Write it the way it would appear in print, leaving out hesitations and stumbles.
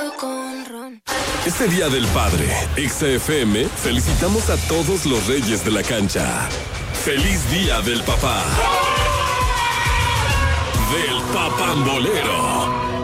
con ron. Este Día del Padre, XFM, felicitamos a todos los reyes de la cancha. ¡Feliz Día del Papá! Del Papambolero.